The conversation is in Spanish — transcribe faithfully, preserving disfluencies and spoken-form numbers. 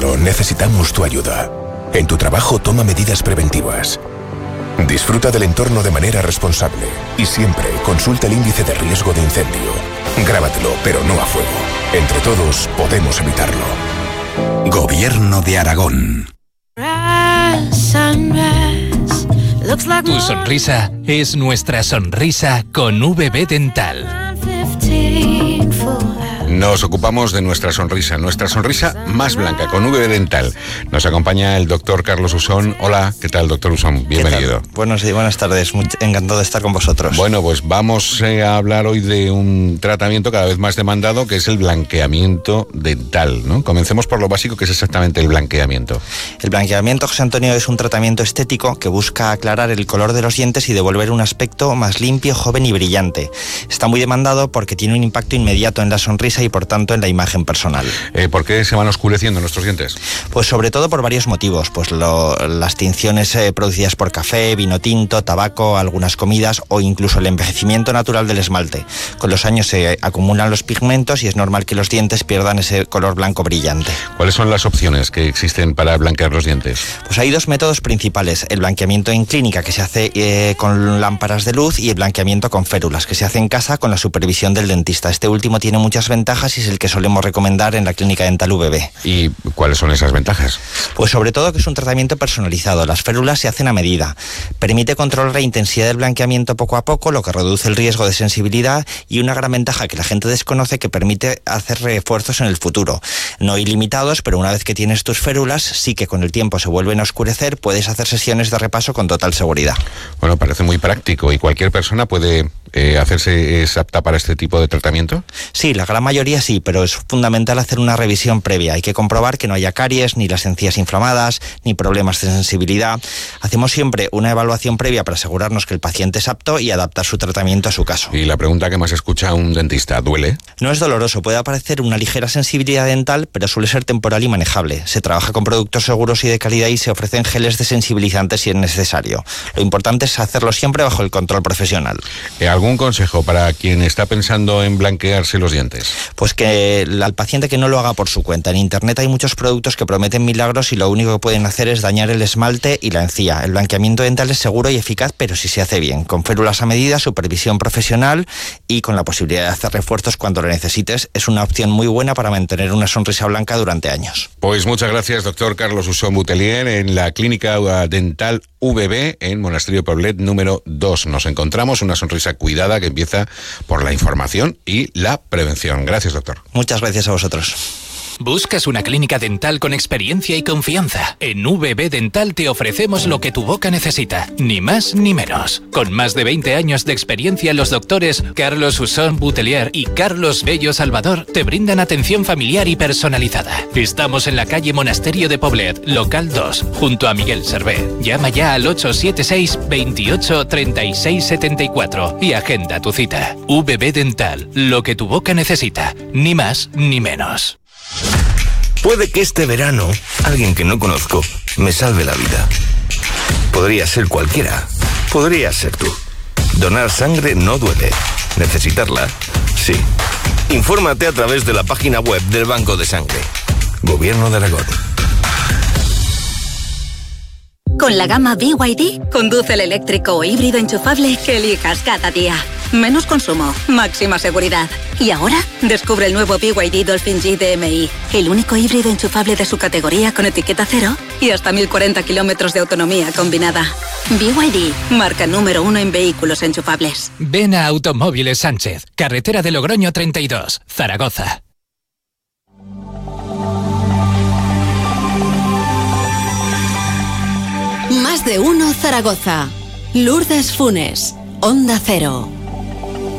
hacerlo, necesitamos tu ayuda. En tu trabajo, toma medidas preventivas. Disfruta del entorno de manera responsable y siempre consulta el índice de riesgo de incendio. Grábatelo, pero no a fuego. Entre todos podemos evitarlo. Gobierno de Aragón. Tu sonrisa es nuestra sonrisa con V B Dental. Nos ocupamos de nuestra sonrisa, nuestra sonrisa más blanca, con V B Dental. Nos acompaña el doctor Carlos Usón. Hola, ¿qué tal, doctor Usón? Bienvenido. Buenos días, buenas tardes, muy encantado de estar con vosotros. Bueno, pues vamos eh, a hablar hoy de un tratamiento cada vez más demandado, que es el blanqueamiento dental, ¿no? Comencemos por lo básico, que es exactamente el blanqueamiento. El blanqueamiento, José Antonio, es un tratamiento estético que busca aclarar el color de los dientes y devolver un aspecto más limpio, joven y brillante. Está muy demandado porque tiene un impacto inmediato en la sonrisa y por tanto en la imagen personal. Eh, ¿Por qué se van oscureciendo nuestros dientes? Pues sobre todo por varios motivos, pues lo, las tinciones eh, producidas por café, vino tinto, tabaco, algunas comidas o incluso el envejecimiento natural del esmalte. Con los años se acumulan los pigmentos y es normal que los dientes pierdan ese color blanco brillante. ¿Cuáles son las opciones que existen para blanquear los dientes? Pues hay dos métodos principales, el blanqueamiento en clínica, que se hace eh, con lámparas de luz, y el blanqueamiento con férulas, que se hace en casa con la supervisión del dentista. Este último tiene muchas ventajas y es el que solemos recomendar en la Clínica Dental V B. ¿Y cuáles son esas ventajas? Pues sobre todo que es un tratamiento personalizado. Las férulas se hacen a medida. Permite controlar la intensidad del blanqueamiento poco a poco, lo que reduce el riesgo de sensibilidad, y una gran ventaja que la gente desconoce, que permite hacer refuerzos en el futuro. No ilimitados, pero una vez que tienes tus férulas, sí que con el tiempo se vuelven a oscurecer, puedes hacer sesiones de repaso con total seguridad. Bueno, parece muy práctico. ¿Y cualquier persona puede eh, hacerse, es apta para este tipo de tratamiento? Sí, la gran mayoría sí, pero es fundamental hacer una revisión previa. Hay que comprobar que no haya caries, ni las encías inflamadas, ni problemas de sensibilidad. Hacemos siempre una evaluación previa para asegurarnos que el paciente es apto y adaptar su tratamiento a su caso. Y la pregunta que más escucha un dentista, ¿duele? No es doloroso, puede aparecer una ligera sensibilidad dental, pero suele ser temporal y manejable. Se trabaja con productos seguros y de calidad y se ofrecen geles desensibilizantes si es necesario. Lo importante es hacerlo siempre bajo el control profesional. ¿Algún consejo para quien está pensando en blanquearse los dientes? Pues que al paciente que no lo haga por su cuenta. En internet hay muchos productos que prometen milagros y lo único que pueden hacer es dañar el esmalte y la encía. El blanqueamiento dental es seguro y eficaz, pero si se hace bien, con férulas a medida, supervisión profesional y con la posibilidad de hacer refuerzos cuando lo necesites, es una opción muy buena para mantener una sonrisa blanca durante años. Pues muchas gracias, doctor Carlos Usón Boutelier, en la Clínica Dental V B en Monasterio Poblet número dos. Nos encontramos una sonrisa cuidada que empieza por la información y la prevención. Gracias, doctor. Muchas gracias a vosotros. ¿Buscas una clínica dental con experiencia y confianza? En V B Dental te ofrecemos lo que tu boca necesita, ni más ni menos. Con más de veinte años de experiencia, los doctores Carlos Usón Boutelier y Carlos Bello Salvador te brindan atención familiar y personalizada. Estamos en la calle Monasterio de Poblet, local dos, junto a Miguel Servé. Llama ya al ocho siete seis, veintiocho, treinta y seis setenta y cuatro y agenda tu cita. V B Dental, lo que tu boca necesita, ni más ni menos. Puede que este verano alguien que no conozco me salve la vida. Podría ser cualquiera. Podría ser tú. Donar sangre no duele. Necesitarla, sí. Infórmate a través de la página web del Banco de Sangre. Gobierno de Aragón. Con la gama B Y D, conduce el eléctrico o híbrido enchufable que elijas cada día. Menos consumo, máxima seguridad. Y ahora, descubre el nuevo B Y D Dolphin G D M I, el único híbrido enchufable de su categoría con etiqueta cero y hasta mil cuarenta kilómetros de autonomía combinada. B Y D, marca número uno en vehículos enchufables. Ven a Automóviles Sánchez, carretera de Logroño treinta y dos, Zaragoza. Más de uno Zaragoza. Lourdes Funes, Onda Cero.